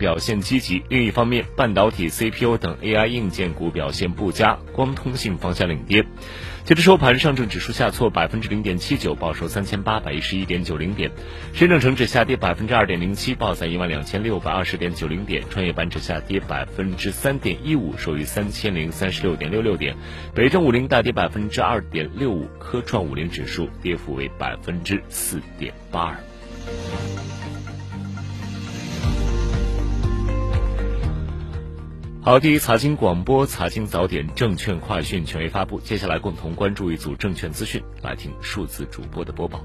表现积极，另一方面，半导体、CPU 等 AI 硬件股表现不佳，光通信方向领跌。截至收盘，上证指数下挫0.79%，报收3811.90点；深证成指下跌2.07%，报在12620.90点；创业板指下跌3.15%，收于3036.66点；北证50大跌2.65%，科创50指数跌幅为4.82%。好，第一财经广播财经早点证券快讯权威发布，接下来共同关注一组证券资讯，来听数字主播的播报。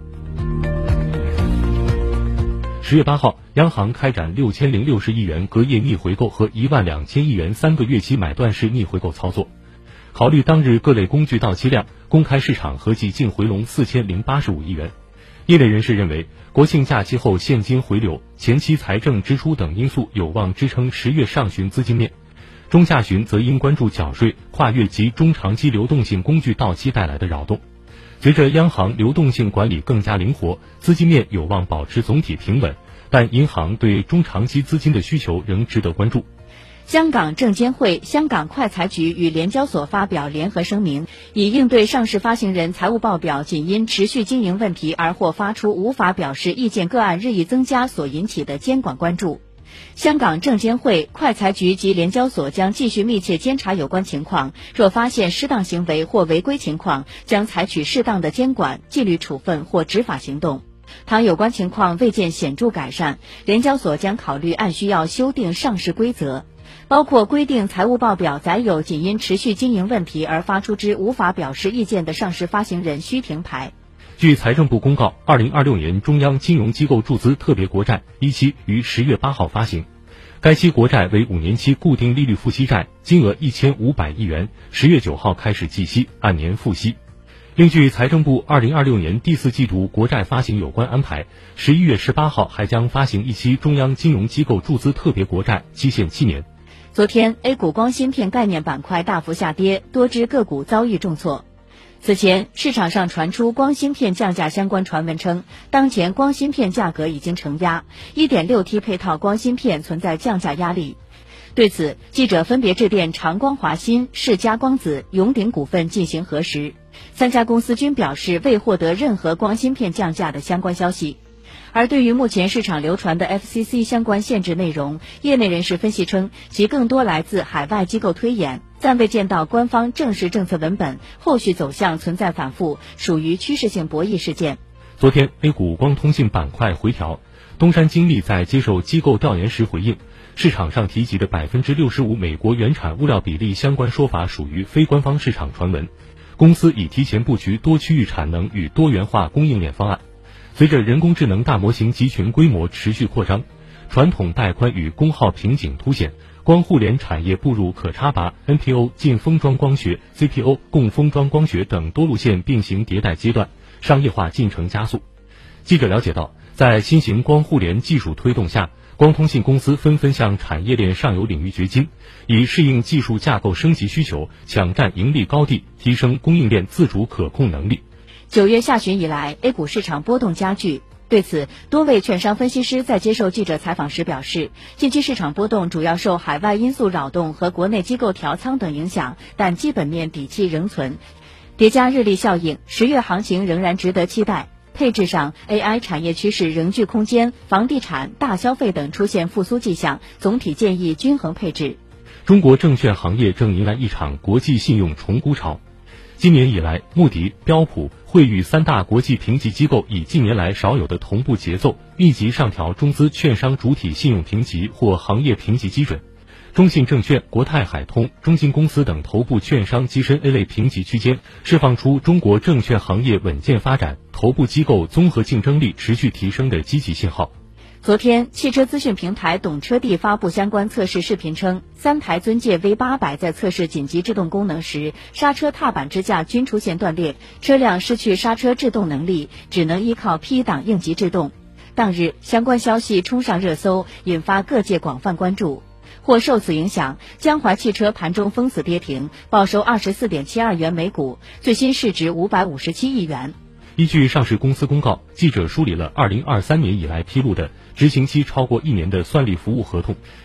10月8号，央行开展6060亿元隔夜逆回购和12000亿元3个月期买断式逆回购操作。考虑当日各类工具到期量，公开市场合计净回笼4085亿元。业内人士认为，国庆假期后现金回流、前期财政支出等因素有望支撑10月上旬资金面。中下旬则应关注缴税、跨越及中长期流动性工具到期带来的扰动。随着央行流动性管理更加灵活，资金面有望保持总体平稳，但银行对中长期资金的需求仍值得关注。 香港证监会、香港会财局与联交所发表联合声明，以应对上市发行人财务报表仅因持续经营问题而或发出无法表示意见个案日益增加所引起的监管关注。香港证监会、会财局及联交所将继续密切监察有关情况，若发现失当行为或违规情况，将采取适当的监管、纪律处分或执法行动。倘有关情况未见显著改善，联交所将考虑按需要修订上市规则，包括规定财务报表载有仅因持续经营问题而发出之无法表示意见的上市发行人需停牌。 据财政部公告，2026年中央金融机构注资特别国债一期于10月8号发行，该期国债为5年期固定利率付息债，金额1500亿元，10月9号开始计息，按年付息。另据财政部2026年第4季度国债发行有关安排，11月18号还将发行一期中央金融机构注资特别国债，期限7年。 昨天 A 股光芯片概念板块大幅下跌，多只个股遭遇重挫。此前，市场上传出光芯片降价相关传闻称，当前光芯片价格已经承压 1.6T 配套光芯片存在降价压力。对此，记者分别致电长光华芯、世嘉光子、永鼎股份进行核实，3家公司均表示未获得任何光芯片降价的相关消息。而对于目前市场流传的 FCC 相关限制内容，业内人士分析称，其更多来自海外机构推演，暂未见到官方正式政策文本，后续走向存在反复，属于趋势性博弈事件。 昨天 A 股光通信板块回调，东山精密在接受机构调研时回应，市场上提及的65%美国原产物料比例相关说法属于非官方市场传闻，公司已提前布局多区域产能与多元化供应链方案。随着人工智能大模型集群规模持续扩张，传统带宽与功耗瓶颈凸显，光互联产业步入可插拔、NPO 近封装光学、CPO 共封装光学等多路线并行迭代阶段，商业化进程加速。记者了解到，在新型光互联技术推动下，光通信公司纷纷向产业链上游领域掘金，以适应技术架构升级需求，抢占盈利高地，提升供应链自主可控能力。 9月下旬以来 ，A 股市场波动加剧。对此，多位券商分析师在接受记者采访时表示，近期市场波动主要受海外因素扰动和国内机构调仓等影响，但基本面底气仍存。叠加日历效应，10月行情仍然值得期待。配置上 ，AI 产业趋势仍具空间，房地产、大消费等出现复苏迹象，总体建议均衡配置。 中国证券行业正迎来一场国际信用重估潮。今年以来，穆迪、标普、惠誉3大国际评级机构以近年来少有的同步节奏，密集上调中资券商主体信用评级或行业评级基准。中信证券、国泰海通、中金公司等头部券商跻身 A 类评级区间，释放出中国证券行业稳健发展、头部机构综合竞争力持续提升的积极信号。 昨天，汽车资讯平台懂车帝发布相关测试视频称，3台尊界 V800在测试紧急制动功能时，刹车踏板支架均出现断裂，车辆失去刹车制动能力，只能依靠 P 档应急制动。当日，相关消息冲上热搜，引发各界广泛关注。或受此影响，江淮汽车盘中封死跌停，报收24.72元每股，最新市值557亿元。 依据上市公司公告，记者梳理了2023年以来披露的执行期超过1年的算力服务合同，